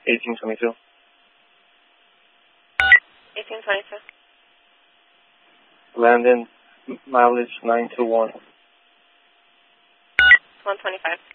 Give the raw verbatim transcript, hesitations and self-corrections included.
eighteen twenty-two. eighteen twenty-two. Landon, mileage nine two one. one twenty-five.